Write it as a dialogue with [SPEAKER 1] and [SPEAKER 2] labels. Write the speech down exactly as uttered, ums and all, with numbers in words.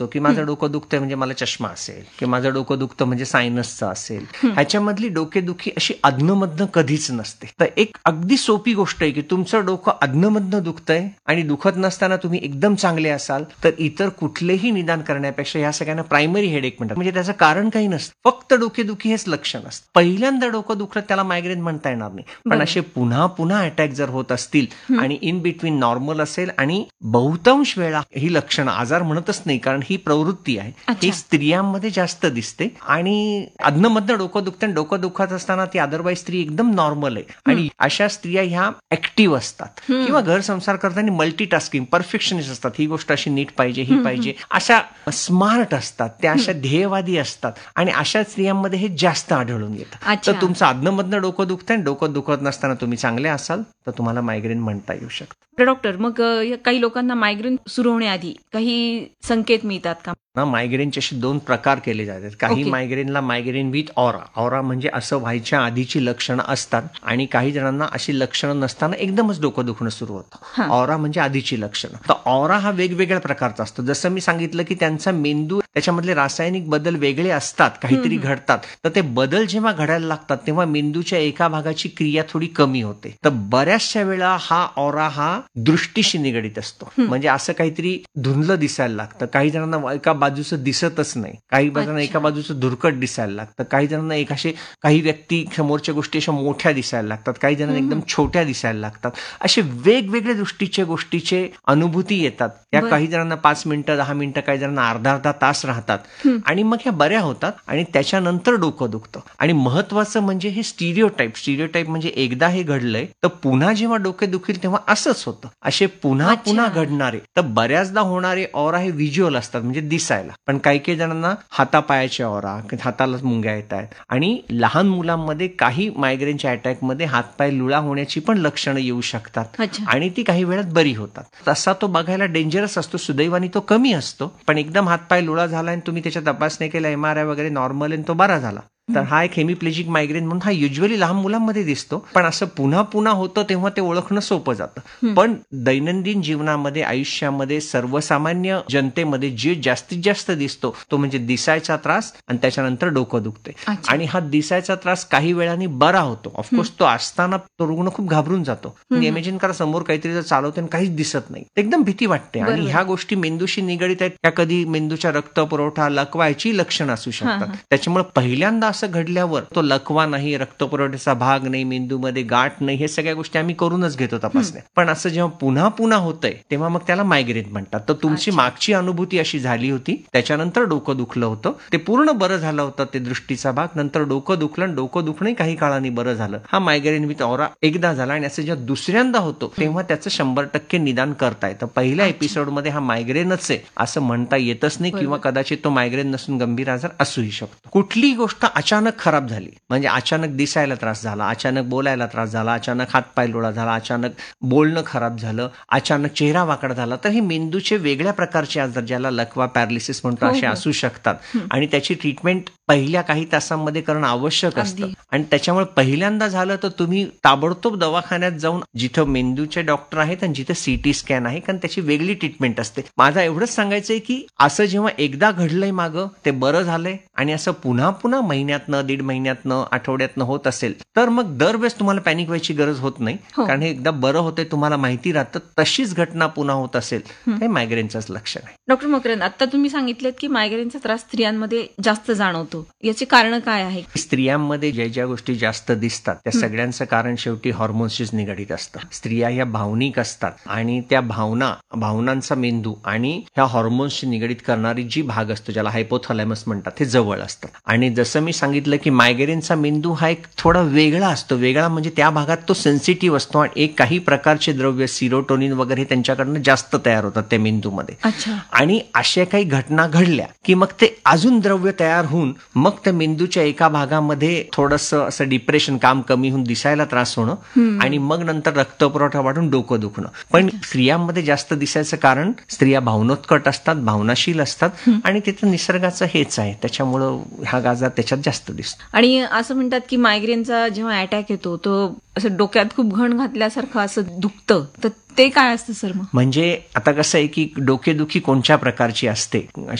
[SPEAKER 1] असतो की माझं डोकं दुखतंय म्हणजे मला चष्मा असेल, की माझं डोकं दुखतं म्हणजे सायनसचं असेल. ह्याच्यामधली डोकेदुखी अशी अधनमधनं कधीच नसते. तर एक अगदी सोपी गोष्ट आहे की तुमचं डोकं अधनमधनं दुखतंय आणि दुखत नसताना तुम्ही एकदम चांगले असाल तर इतर कुठलेही निदान करण्यापेक्षा या सगळ्यांना प्रायमरी हेडेक म्हणतात. म्हणजे त्याचं कारण काही नसतं, फक्त डोकेदुखी हेच लक्षण असतं. पहिल्यांदा डोकं दुखलं त्याला मायग्रेन म्हणता येणार नाही, पण असे पुन्हा पुन्हा अटॅक जर होत असतील आणि इन बिटवीन नॉर्मल असेल आणि बहुतांश वेळा ही लक्षणं, आजार म्हणतच नाही कारण ही प्रवृत्ती आहे, ही स्त्रियांमध्ये जास्त दिसते आणि अधनमधनं डोकं दुखतं आणि डोकं दुखत असताना ती अदरवाईज स्त्री एकदम नॉर्मल आहे आणि अशा स्त्रिया ह्या ऍक्टिव्ह असतात किंवा घर संसार करताना मल्टीटास्किंग परफेक्शनिस्ट असतात. ही गोष्ट अशी नीट पाहिजे, ही पाहिजे, अशा स्मार्ट असतात, त्या अशा ध्येयवादी असतात आणि अशा स्त्रियांमध्ये हे जास्त आढळून येतं. तर तुमचं अधनमधनं डोकं दुखतं आणि डोकं दुखत नसताना तुम्ही चांगले असाल तर तुम्हाला मायग्रेन म्हणता येऊ शकतं.
[SPEAKER 2] डॉक्टर, मग काही लोकांना मायग्रेन सुरू होण्याआधी काही संकेत मिळतात का?
[SPEAKER 1] ना मायग्रेनचे असे दोन प्रकार केले जातात. काही मायग्रेनला मायग्रेन विथ ऑरा, ऑरा म्हणजे असं व्हायच्या आधीची लक्षणं असतात आणि काही जणांना अशी लक्षणं नसताना एकदमच डोकं दुखणं सुरू होतं. ऑरा म्हणजे आधीची लक्षणं. तर ऑरा हा वेगवेगळ्या प्रकारचा असतो. जसं मी सांगितलं की त्यांचा मेंदू, त्याच्यामधले रासायनिक बदल वेगळे असतात, काहीतरी घडतात. तर ते बदल जेव्हा घडायला लागतात तेव्हा मेंदूच्या एका भागाची क्रिया थोडी कमी होते. तर बऱ्याचशा वेळा हा ऑरा हा दृष्टीशी निगडीत असतो. म्हणजे असं काहीतरी धुंदलं दिसायला लागतं. काही जणांना एका बाजूचं दिसतच नाही, काही जणांना एका बाजूचं धुरकट दिसायला लागतं, काही जणांना एक असे काही व्यक्ती समोरच्या गोष्टी अशा मोठ्या दिसायला लागतात, काही जणांना एकदम छोट्या दिसायला लागतात. असे वेगवेगळ्या दृष्टीचे गोष्टीचे अनुभूती येतात. या काही जणांना पाच मिनिटं दहा मिनिटं, काही जणांना अर्धा अर्धा तास राहतात आणि मग ह्या बऱ्या होतात आणि त्याच्यानंतर डोकं दुखतं. आणि महत्वाचं म्हणजे हे स्टिरियोटाईप, स्टिरियोटाईप म्हणजे एकदा हे घडलंय तर पुन्हा जेव्हा डोके दुखील तेव्हा असंच होतं. असे पुन्हा पुन्हा घडणारे, तर बऱ्याचदा होणारे ऑरा हे व्हिज्युअल असतात, म्हणजे दिसायला. पण काही काही जणांना हातापायाचे ऑरा, हातालाच मुंग्या येत आहेत आणि लहान मुलांमध्ये काही मायग्रेनच्या अटॅकमध्ये हातपाय लुळा होण्याची पण लक्षणं येऊ शकतात आणि ती काही वेळात बरी होतात. तसा तो बघायला डेंजरस असतो, सुदैवाने तो कमी असतो. पण एकदम हातपाय लुळा झाला आणि तुम्ही त्याच्या तपासणी केल्या, एमआरआय वगैरे नॉर्मल आणि तो बरा झाला, तर हा एक हेमिप्लेजिक मायग्रेन म्हणून हा युजली लहान मुलांमध्ये दिसतो. पण असं पुन्हा पुन्हा होतं तेव्हा ते ओळखणं सोपं जातं. पण दैनंदिन जीवनामध्ये, आयुष्यामध्ये, सर्वसामान्य जनतेमध्ये जे जास्तीत जास्त दिसतो तो म्हणजे दिसायचा त्रास आणि त्याच्यानंतर डोकं दुखते. आणि हा दिसायचा त्रास काही वेळाने बरा होतो. ऑफकोर्स तो असताना तो रुग्ण खूप घाबरून जातो. इमॅजिन करा समोर काहीतरी जर चालवते आणि काहीच दिसत नाही, एकदम भीती वाटते. आणि ह्या गोष्टी मेंदूशी निगडीत आहेत, त्या कधी मेंदूच्या रक्तपुरवठा, लकवा याची लक्षणं असू शकतात. त्याच्यामुळे पहिल्यांदा असं घडल्यावर तो लकवा नाही, रक्तपुरवठ्याचा भाग नाही, मेंदूमध्ये गाठ नाही, हे सगळ्या गोष्टी आम्ही करूनच घेतो तपासण्या. पण असं जेव्हा पुन्हा पुन्हा होतंय तेव्हा मग त्याला मायग्रेन म्हणतात. तर तुमची मागची अनुभूती अशी झाली होती, त्याच्यानंतर डोकं दुखलं होतं, ते पूर्ण बरं झालं होतं ते दृष्टीचा भाग, नंतर डोकं दुखलं आणि डोकं दुखणं काही काळाने बरं झालं. हा मायग्रेन विथ ऑरा एकदा झाला आणि असं जेव्हा दुसऱ्यांदा होतो तेव्हा त्याचं शंभर टक्के निदान करता येतं. पहिल्या एपिसोडमध्ये हा मायग्रेनच आहे असं म्हणता येतच नाही, किंवा कदाचित तो मायग्रेन नसून गंभीर आजार असूही शकतो. कुठलीही गोष्ट अचानक खराब झाली, म्हणजे अचानक दिसायला त्रास झाला, अचानक बोलायला त्रास झाला, अचानक हातपाय लोळा झाला, अचानक बोलणं खराब झालं, अचानक चेहरा वाकडा झाला, तर हे मेंदूचे वेगळ्या प्रकारचे आजार, ज्याला लकवा पॅरालिसिस म्हणतो, असे असू शकतात. आणि त्याची ट्रीटमेंट पहिल्या काही तासांमध्ये करणं आवश्यक असतं. आणि त्याच्यामुळे पहिल्यांदा झालं तर तुम्ही ताबडतोब दवाखान्यात जाऊन, जिथं मेंदूचे डॉक्टर आहेत आणि जिथं सीटी स्कॅन आहे, कारण त्याची वेगळी ट्रीटमेंट असते. माझं एवढंच सांगायचंय की असं जेव्हा एकदा घडलंय मागं, ते बरं झालंय आणि असं पुन्हा पुन्हा महिन्यातनं, दीड महिन्यातनं, आठवड्यातनं होत असेल तर मग दरवेळेस तुम्हाला पॅनिक व्हायची गरज होत नाही, कारण हे एकदा बरं होतंय, तुम्हाला माहिती राहतं. तशीच घटना पुन्हा होत असेल हे मायग्रेनचंच लक्षण आहे.
[SPEAKER 2] डॉक्टर मकरंद, आता तुम्ही सांगितलं की मायग्रेनचा त्रास स्त्रियांमध्ये जास्त जाणवतो, याची कारण काय आहे?
[SPEAKER 1] स्त्रियांमध्ये ज्या ज्या गोष्टी जास्त दिसतात त्या सगळ्यांचं कारण शेवटी हॉर्मोन्सशीच निगडीत असतं. स्त्रिया ह्या भावनिक असतात आणि त्या भावना, भावनांचा मेंदू आणि ह्या हॉर्मोन्सशी निगडीत करणारी जी भाग असतो, ज्याला हायपोथॅलॅमस म्हणतात, हे जवळ असतं. आणि जसं मी सांगितलं की मायग्रेनचा मेंदू हा एक थोडा वेगळा असतो. वेगळा म्हणजे त्या भागात तो सेन्सिटिव्ह असतो आणि एक काही प्रकारचे द्रव्य, सिरोटोनिन वगैरे, त्यांच्याकडनं जास्त तयार होतात त्या मेंदूमध्ये. आणि अशा काही घटना घडल्या की मग ते अजून द्रव्य तयार होऊन मग त्या मेंदूच्या एका भागामध्ये थोडंसं असं डिप्रेशन, काम कमी होऊन दिसायला त्रास होणं आणि मग नंतर रक्तपुरवठा वाढून डोकं दुखणं. पण स्त्रियांमध्ये जास्त दिसायचं कारण स्त्रिया भावनोत्कट असतात, भावनाशील असतात आणि तिथं निसर्गाचं हेच आहे, त्याच्यामुळं हा आजार त्याच्यात जास्त दिसतो.
[SPEAKER 2] आणि असं म्हणतात की मायग्रेनचा जेव्हा अटॅक येतो तो असं डोक्यात खूप घण घातल्यासारखं असं दुखतं, तर ते काय असतं सर? मग
[SPEAKER 1] म्हणजे आता कसं आहे की डोकेदुखी कोणत्या प्रकारची असते,